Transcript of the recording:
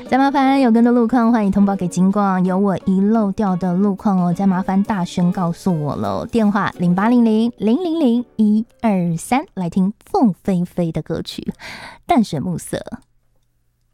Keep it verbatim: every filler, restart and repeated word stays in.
再麻烦有更多路况，欢迎通报给金光，有我遗漏掉的路况哦，再麻烦大声告诉我喽。电话零八零零零零零一二三，来听凤飞飞的歌曲《淡水暮色》。